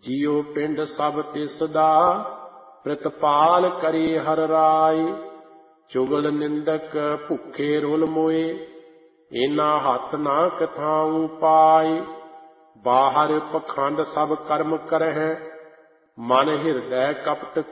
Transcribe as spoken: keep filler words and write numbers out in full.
ਜਿਉ ਪਿੰਡ ਸਭ ਤਿਸ ਦਾ ਪ੍ਰਤਪਾਲ ਕਰੇ ਹਰ ਰਾਏ। ਚੁਗਲ ਨਿੰਦਕ ਭੁੱਖੇ ਰੁਲ ਮੋਏ ਇਨਾ ਹੱਥ ਨਾ ਕਥਾਉ ਪਾਏ। ਬਾਹਰ ਪਖੰਡ ਸਭ ਕਰਮ ਕਰਹਿ ਮਨ ਹਿਰਦੈ ਕਪਟ